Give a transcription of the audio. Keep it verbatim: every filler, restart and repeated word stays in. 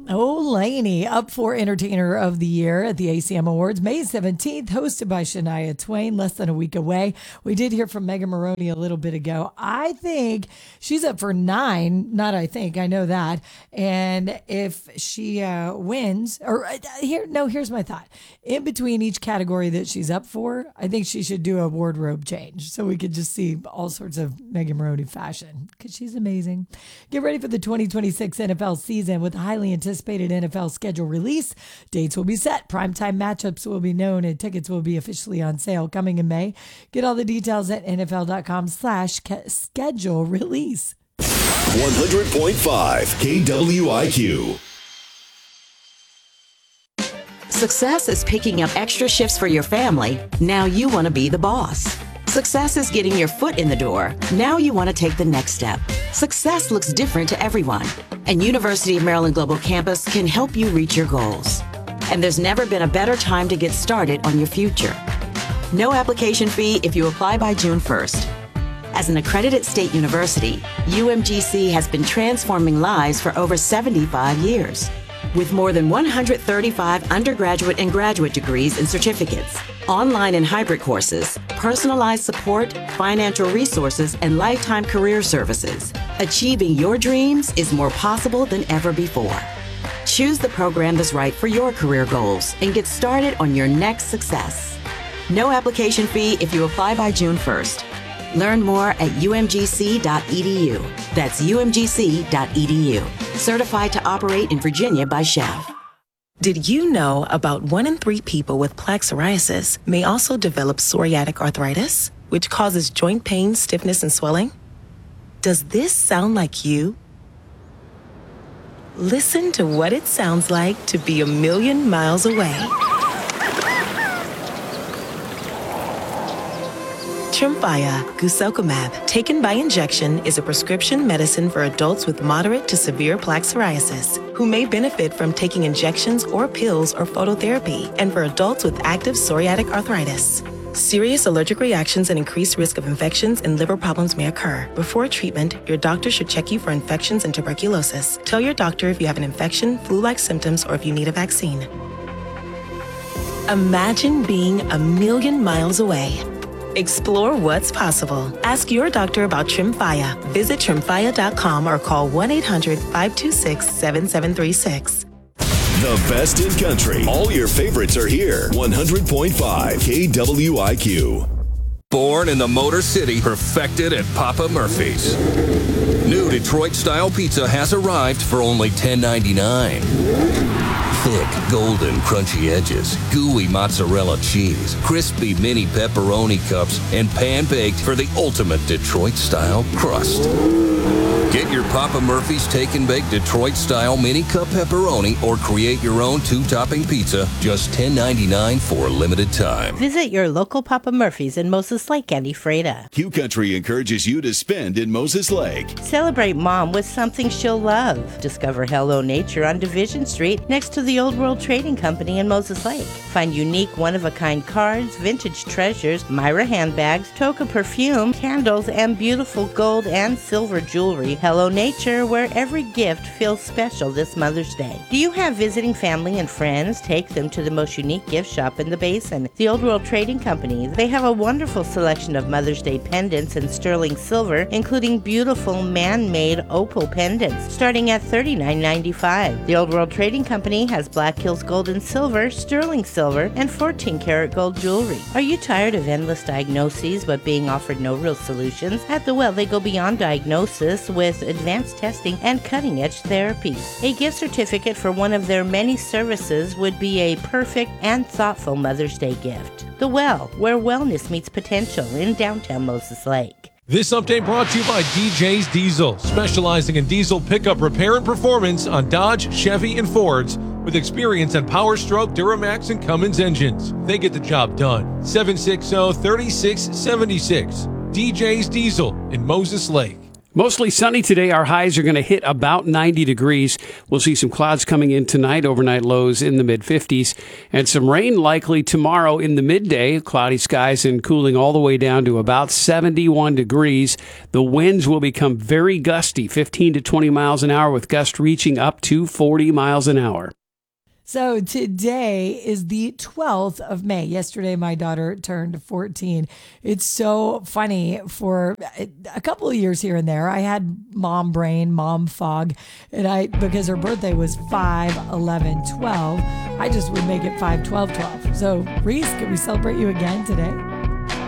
Olaney up for Entertainer of the Year at the A C M Awards May seventeenth, hosted by Shania Twain, less than a week away. We did hear from Megan Maroney a little bit ago. I think she's up for nine. Not I think, I know that. And if she uh, wins, or uh, here, no, here's my thought. In between each category that she's up for, I think she should do a wardrobe change so we could just see all sorts of Megan Maroney fashion because she's amazing. Get ready for the twenty twenty-six N F L season with highly anticipated N F L schedule release. Dates will be set, primetime matchups will be known, and tickets will be officially on sale coming in May. Get all the details at nfl.com slash schedule release. one hundred point five K W I Q. Success is picking up extra shifts for your family. Now you want to be the boss. Success is getting your foot in the door. Now you want to take the next step. Success looks different to everyone, and University of Maryland Global Campus can help you reach your goals. And there's never been a better time to get started on your future. No application fee if you apply by June first. As an accredited state university, U M G C has been transforming lives for over seventy-five years. With more than one hundred thirty-five undergraduate and graduate degrees and certificates, online and hybrid courses, personalized support, financial resources, and lifetime career services, achieving your dreams is more possible than ever before. Choose the program that's right for your career goals and get started on your next success. No application fee if you apply by June first. Learn more at U M G C dot E D U. That's U M G C dot E D U. Certified to operate in Virginia by C H E V. Did you know about one in three people with plaque psoriasis may also develop psoriatic arthritis, which causes joint pain, stiffness, and swelling? Does this sound like you? Listen to what it sounds like to be a million miles away. Tremfya guselkumab, taken by injection, is a prescription medicine for adults with moderate to severe plaque psoriasis who may benefit from taking injections or pills or phototherapy, and for adults with active psoriatic arthritis. Serious allergic reactions and increased risk of infections and liver problems may occur. Before treatment, your doctor should check you for infections and tuberculosis. Tell your doctor if you have an infection, flu-like symptoms, or if you need a vaccine. Imagine being a million miles away. Explore what's possible. Ask your doctor about Tremfya. Visit tremfya dot com or call one eight hundred five two six seven seven three six. The best in country. All your favorites are here. one hundred point five K W I Q. Born in the Motor City, perfected at Papa Murphy's. New Detroit-style pizza has arrived for only ten ninety-nine. Thick, golden, crunchy edges, gooey mozzarella cheese, crispy mini pepperoni cups, and pan-baked for the ultimate Detroit-style crust. Get your Papa Murphy's Take and Bake Detroit-style mini cup pepperoni or create your own two-topping pizza, just ten ninety-nine for a limited time. Visit your local Papa Murphy's in Moses Lake and Ephrata. Q Country encourages you to spend in Moses Lake. Celebrate Mom with something she'll love. Discover Hello Nature on Division Street next to the Old World Trading Company in Moses Lake. Find unique one-of-a-kind cards, vintage treasures, Myra handbags, Toka perfume, candles, and beautiful gold and silver jewelry. Hello Nature, where every gift feels special this Mother's Day. Do you have visiting family and friends? Take them to the most unique gift shop in the Basin, the Old World Trading Company. They have a wonderful selection of Mother's Day pendants in sterling silver, including beautiful man-made opal pendants, starting at thirty-nine ninety-five. The Old World Trading Company has Black Hills Gold and Silver, sterling silver, and fourteen karat gold jewelry. Are you tired of endless diagnoses but being offered no real solutions? At The Well, they go beyond diagnosis with advanced testing and cutting-edge therapies. A gift certificate for one of their many services would be a perfect and thoughtful Mother's Day gift. The Well, where wellness meets potential in downtown Moses Lake. This update brought to you by D J's Diesel, specializing in diesel pickup repair and performance on Dodge, Chevy, and Fords, with experience on Power Stroke, Duramax, and Cummins engines. They get the job done. seven six zero, three six seven six. D J's Diesel in Moses Lake. Mostly sunny today. Our highs are going to hit about ninety degrees. We'll see some clouds coming in tonight, overnight lows in the mid-fifties, and some rain likely tomorrow in the midday. Cloudy skies and cooling all the way down to about seventy-one degrees. The winds will become very gusty, fifteen to twenty miles an hour, with gusts reaching up to forty miles an hour. So today is the twelfth of May. Yesterday, my daughter turned fourteen. It's so funny. For a couple of years here and there, I had mom brain, mom fog, and I, because her birthday was five eleven twelve, I just would make it five twelve twelve. So, Reese, can we celebrate you again today?